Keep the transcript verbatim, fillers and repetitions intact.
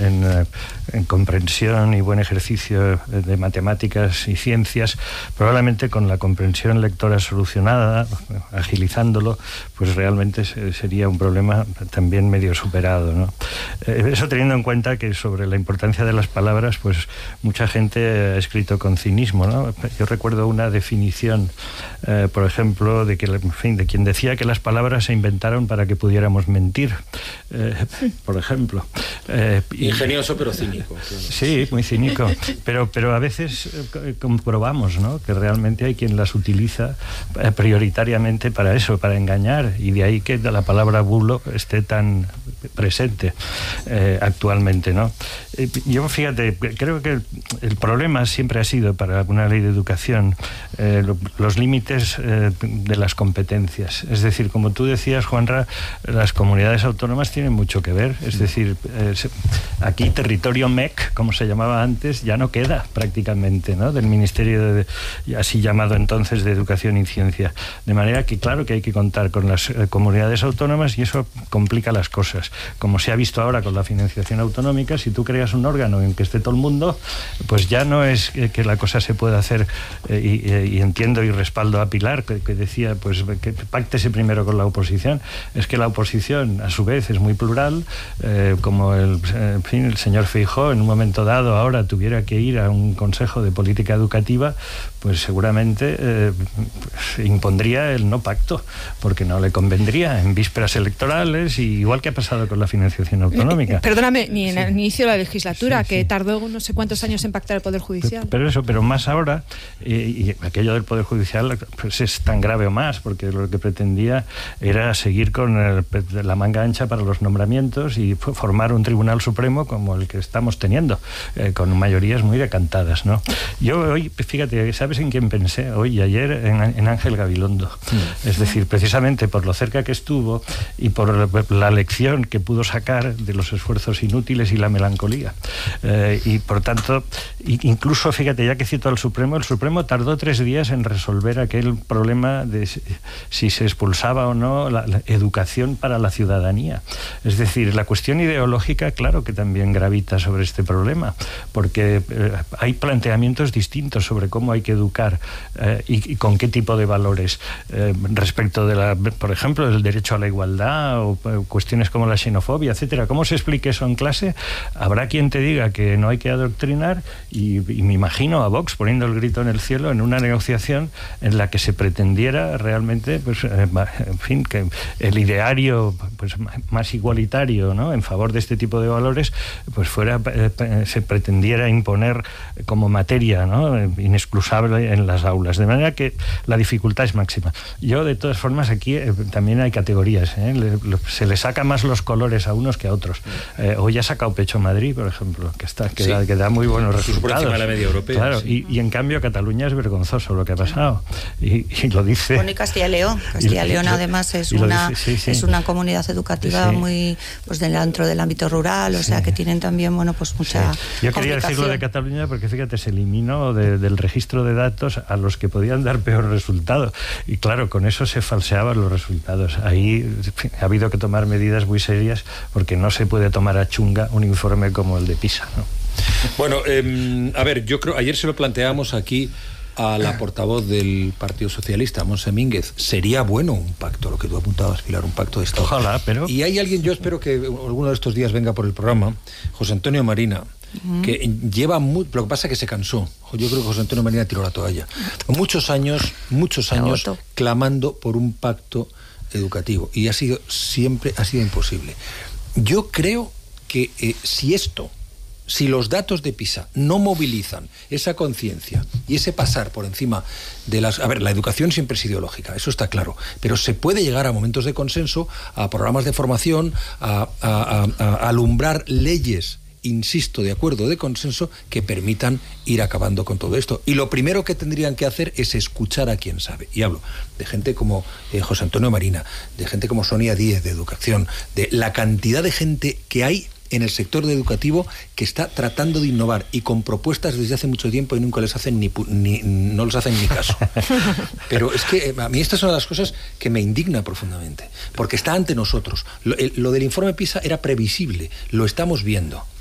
en, en comprensión y buen ejercicio de matemáticas y ciencias, probablemente con la comprensión lectora solucionada, agilizándolo, pues realmente sería un problema también medio superado, ¿no? Eh, eso teniendo en cuenta que sobre la importancia de las palabras, pues mucha gente ha escrito con cinismo, ¿no? Yo recuerdo una definición, eh, por ejemplo, de que, en fin, de quien decía que las palabras se inventaron para que pudiéramos mentir, eh, por ejemplo. Eh, Ingenioso, pero cínico. Sí, muy cínico. Pero, pero a veces eh, comprobamos, ¿no?, que realmente hay quien las utiliza eh, prioritariamente para eso, para engañar, y de ahí que la palabra bulo esté tan presente eh, actualmente, ¿no? Eh, yo, fíjate, creo que el, el problema siempre ha sido para una ley de educación eh, lo, los límites eh, de las competencias. Es decir, como tú decías, Juanra, las comunidades autónomas tienen mucho que ver. Es decir, eh, aquí territorio M E C, como se llamaba antes, ya no queda prácticamente, ¿no?, del Ministerio de, así llamado entonces, de Educación y Ciencia. De manera que claro que hay que contar con las eh, comunidades autónomas, y eso complica las cosas. Como se ha visto ahora con la financiación autonómica, si tú creas un órgano en que esté todo el mundo, pues ya no es que, que la cosa se pueda hacer, eh, y, y entiendo y respaldo a Pilar, que, que decía, pues que páctese primero con la oposición. Es que la oposición, a su vez, es muy plural, eh, como el, en fin, el señor Feijóo en un momento dado ahora tuviera que ir a un consejo de política educativa, pues seguramente eh, pues, impondría el no pacto, porque no le convendría en vísperas electorales, y igual que ha pasado con la financiación autonómica. Perdóname, ni en sí. el inicio de la legislatura, sí, que sí. tardó no sé cuántos años en pactar el Poder Judicial. Pero, pero eso, pero más ahora, y, y aquello del Poder Judicial pues es tan grave o más, porque lo que pretendía era seguir con el, la manga ancha para los nombramientos y formar un Tribunal Supremo como el que estamos teniendo, eh, con mayorías muy decantadas, ¿no? Yo hoy, fíjate, ¿sabes en quién pensé? Hoy y ayer en, en Ángel Gabilondo. Sí. Es decir, precisamente por lo cerca que estuvo y por la lección que pudo sacar de los esfuerzos inútiles y la melancolía. Eh, y por tanto, incluso, fíjate, ya que cito al Supremo, el Supremo tardó tres días en resolver aquel problema de si se expulsaba o no la, la educación para la ciudadanía. Es decir, la cuestión ideológica, claro que también gravita sobre este problema, porque eh, hay planteamientos distintos sobre cómo hay que educar eh, y, y con qué tipo de valores eh, respecto de la, por ejemplo, del derecho a la igualdad o eh, cuestiones como la xenofobia, etcétera. ¿Cómo se explique eso en clase? Habrá quien te diga que no hay que adoctrinar, y, y me imagino a Vox poniendo el grito en el cielo en una negociación en la que se pretendiera realmente, pues, eh, en fin, que el ideario pues más igualitario, ¿no?, en favor de este tipo de valores, pues fuera eh, se pretendiera imponer como materia, ¿no?, inexcusable en las aulas, de manera que la dificultad es máxima. Yo, de todas formas, aquí eh, también hay categorías, ¿eh? le, le, se le saca más los colores a unos que a otros. Eh, hoy ha sacado pecho Madrid, por ejemplo, que está que, sí. da, que da muy buenos resultados. Por encima de la media europea. Claro, sí. y, y en cambio Cataluña es vergonzoso lo que ha pasado, y, y lo dice. Bueno, y Castilla y León, Castilla y León además es una dice, sí, sí. es una comunidad educativa sí. muy, pues dentro del ámbito rural, o sí. sea que tienen también, bueno, pues mucha sí. Yo quería decirlo de Cataluña porque, fíjate, se eliminó de, del registro de datos a los que podían dar peor resultado, y claro, con eso se falseaban los resultados. Ahí ha habido que tomar medidas muy serias, porque no se puede tomar a chunga un informe como el de PISA, ¿no? Bueno, eh, a ver, yo creo, ayer se lo planteamos aquí a la portavoz del Partido Socialista, Montse Mínguez. Sería bueno un pacto, lo que tú apuntabas, Pilar, un pacto de Estado. Ojalá, pero... Y hay alguien, yo espero que alguno de estos días venga por el programa, José Antonio Marina, uh-huh. que lleva muy, lo que pasa es que se cansó. Yo creo que José Antonio Marina tiró la toalla. Muchos años, muchos años clamando por un pacto educativo, y ha sido siempre ha sido imposible. Yo creo que eh, si esto, si los datos de PISA no movilizan esa conciencia y ese pasar por encima de las... A ver, la educación siempre es ideológica, eso está claro, pero se puede llegar a momentos de consenso, a programas de formación, a, a, a, a alumbrar leyes, insisto, de acuerdo, de consenso, que permitan ir acabando con todo esto. Y lo primero que tendrían que hacer es escuchar a quien sabe. Y hablo de gente como eh, José Antonio Marina, de gente como Sonia Díez, de Educación, de la cantidad de gente que hay en el sector educativo que está tratando de innovar y con propuestas desde hace mucho tiempo y nunca les hacen ni, ni no les hacen ni caso. Pero es que a mí estas son las cosas que me indignan profundamente, porque está ante nosotros. Lo, el, lo del informe PISA era previsible, lo estamos viendo.